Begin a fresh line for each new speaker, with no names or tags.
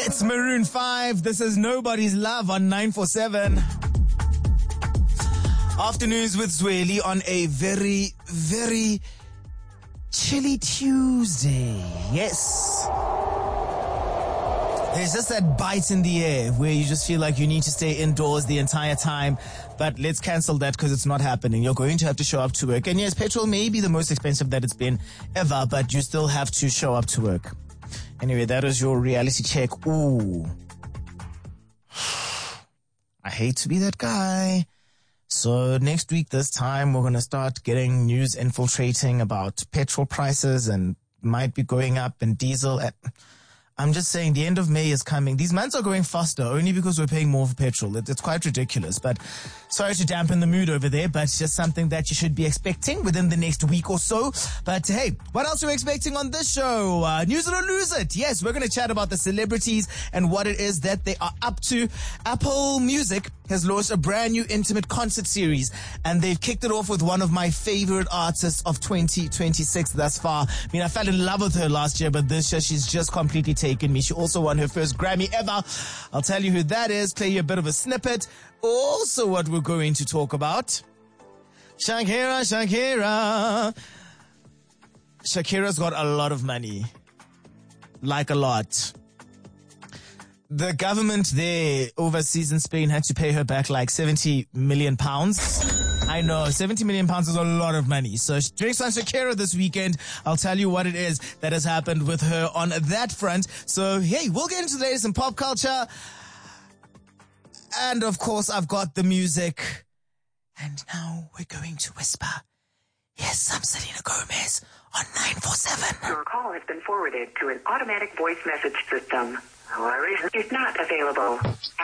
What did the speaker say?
It's Maroon 5. This is Nobody's Love on 947. Afternoons with Zweli on a very, very chilly Tuesday. Yes. There's just that bite in the air where you just feel like you need to stay indoors the entire time. But let's cancel that because it's not happening. You're going to have to show up to work. And yes, petrol may be the most expensive that it's been ever, but you still have to show up to work. Anyway, that was your reality check. Ooh. I hate to be that guy. So next week, this time, we're going to start getting news infiltrating about petrol prices and might be going up and diesel. I'm just saying the end of May is coming. These months are going faster only because we're paying more for petrol. It's quite ridiculous, but sorry to dampen the mood over there, but it's just something that you should be expecting within the next week or so. But hey, what else are we expecting on this show? News it or lose it. Yes, we're going to chat about the celebrities and what it is that they are up to. Apple Music has launched a brand new intimate concert series, and they've kicked it off with one of my favorite artists of 2026 thus far. I mean, I fell in love with her last year, but this year she's just completely taken me. She also won her first Grammy ever. I'll tell you who that is, play you a bit of a snippet. Also what we're going to talk about. Shakira. Shakira's got a lot of money. Like a lot. The government there overseas in Spain had to pay her back like 70 million pounds. I know, 70 million pounds is a lot of money. So drinks on Shakira this weekend. I'll tell you what it is that has happened with her on that front. So hey, we'll get into the latest in pop culture. And of course, I've got the music. And now we're going to whisper. Yes, I'm Selena Gomez on 947.
Your call has been forwarded to an automatic voice message system. However, is not available.